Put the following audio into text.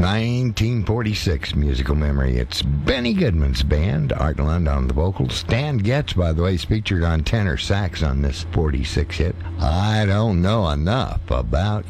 1946 musical memory. It's Benny Goodman's band. Art Lund on the vocals. Stan Getz, by the way, is featured on tenor sax on this 46 hit. I don't know enough about